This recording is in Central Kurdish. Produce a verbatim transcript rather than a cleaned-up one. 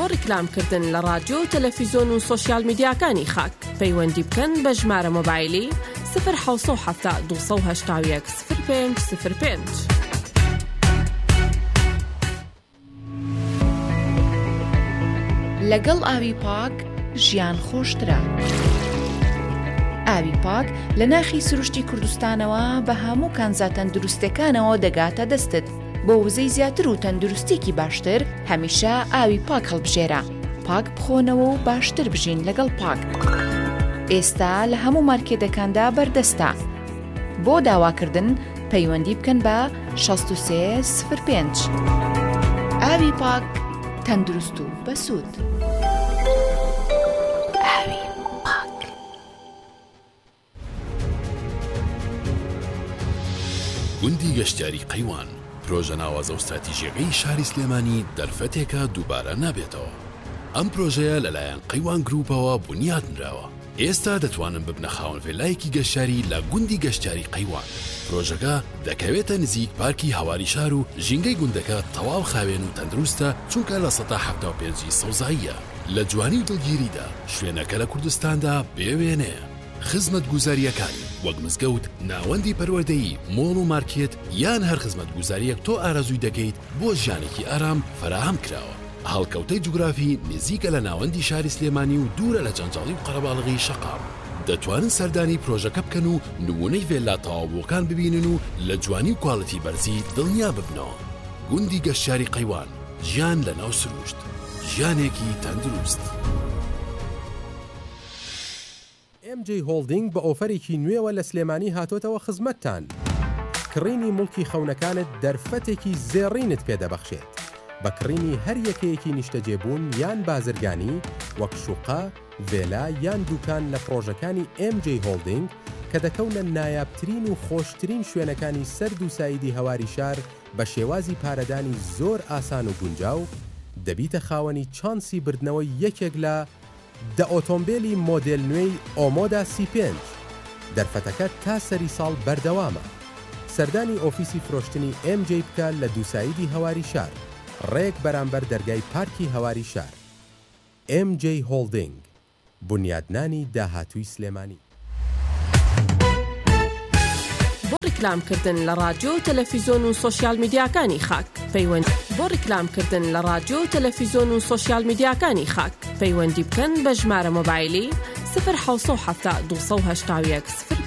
بۆ ڕیکلامکردن لە رادیۆ و تەلەڤیزۆن و سۆشیال میدیاکانی خاک پەیوەندی بکەن بە ژمارە مۆبایلی صفر حەوت هەفتا دوو سەد و هەشتا و یەک صفر پێنج صفر پێنج. لەگەڵ ئاوی پاک ژیان خۆشترە. ئاوی پاک لە ناخی سروشتی کوردستانەوە بە هەموو کانزا تەندروستەکانەوە دەگاتە دەستت. بۆ وزەی زیاتر و تەندروستێکی باشتر هەمیشە ئاوی پاک هەڵبژێرە. پاک بخۆنەوە و باشتر بژین لەگەڵ پاک. ئێستا لە هەموو مارکێتەکاندا بەردەستە. بۆ داواکردن پەیوەندی بکەن بە شەست و سێ صفر پێنج. ئاوی پاک تەندروست و بەسوود. ئاوی پاک. گوندی گەشتیاری قەیوان پرۆژە ناوازە و استراتیژیەکەی شاری سلێمانی دەرفەتێکە دووبارە نابێتەوە. ئەم پرۆژەیە لەلایەن قەیوان گروپەوە بنیاتنراوە. ئێستا دەتوانن ببنە خاوەن ڤێلایەکی گەشتیاری لە گوندی گەشتیاری قەیوان. پرۆژەکە دەکەوێتە نزیک پارکی هەواری شار و ژینگەی گوندەکە تەواو خاوێن و تەندروستە چونکە لە سەدا حەفتا و پێنجی سەوزاییە. لە جوانی و دڵگیریدا شوێنەکە لە کوردستاندا بێوێنەیە. خزمەت گوزاریەکانی وەک مزگەوت، ناوەندی پەروەردەیی، مۆڵ و مارکێت یان هەر خزمەت گوزاریەک تۆ ئارەزووی دەکەیت بۆ ژیانێکی ئارام فراهم کراوە. هەڵکەوتەی جوگرافی نزیکە لە ناوەندی شاری سلێمانی و دوورە لە جەنجاڵی و قەرەباڵغی شەقام. دەتوانن سەردانی پرۆژەکە بکەن و نمونەی ڤێلا تەواوبووەکان ببینن و لە جوانی و کوالەتی بەرزی دڵنیا ببنەوە. گوندی گەشتیاری قەیوان، ژیان لە ناو سروشت، ژیانێکی تەندروست. ئێم جێ هۆڵدینگ بە ئۆفەرێکی نوێوە لە سلێمانی هاتۆتەوە خزمەتتان. کڕینی موڵکی خەونەکانت دەرفەتێکی زێڕینت پێدەبەخشێت. بە کڕینی هەر یەکەیەکی نیشتەجێبوون یان بازرگانی وەک شوقا، ڤێلا یان دوکان لە پرۆژەکانی ئێم جێ هۆڵدینگ کە دەکەونە نایابترین و خۆشترین شوێنەکانی سەرد و ساییدی هەواری شار بە شێوازی پارەدانی زۆر ئاسان و گونجاو دەبیتە خاوەنی چانسی بردنەوەی یەکێک لە دە ئۆتۆمبیلی مۆدێل نوێی ئۆمۆدا سی پێنج. دەرفەتەکە تا سەری ساڵ بەردەوامە. سەردانی ئۆفیسی فرۆشتنی ئێم جێ بکە لە دووساییدی هەواری شار، ڕێک بەرامبەر دەرگای پارکی هەواری شار. ئێم جێ هۆڵدینگ، بنیادنانی داهاتووی سلێمانی. بۆ ڕیکلامکردن لە رادیۆ و تەلەڤیزۆن و سۆشیال میدیاکانی خاک پەیوەند بۆ ڕیکلامکردن لە رادیۆ و تەلەڤیزۆن و سۆشیال میدیاکانی خاک پەیوەندی بکەن بە ژمارە مۆبایلی صفر حەوت هەفتا دوو سەد و هەشتا و یەک صفر